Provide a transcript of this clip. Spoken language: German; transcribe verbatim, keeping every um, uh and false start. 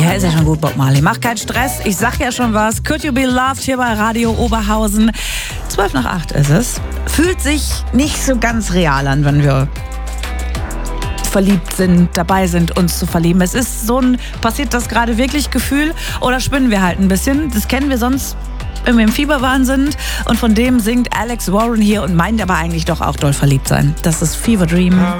Ja, ist ja schon gut, Bob Marley. Mach keinen Stress, ich sag ja schon was. Could You Be Loved hier bei Radio Oberhausen. zwölf nach acht ist es. Fühlt sich nicht so ganz real an, wenn wir verliebt sind, dabei sind, uns zu verlieben. Es ist so ein, passiert das gerade wirklich Gefühl oder spinnen wir halt ein bisschen? Das kennen wir sonst, wenn wir im Fieberwahn sind. Und von dem singt Alex Warren hier und meint aber eigentlich doch auch doll verliebt sein. Das ist Fever Dream.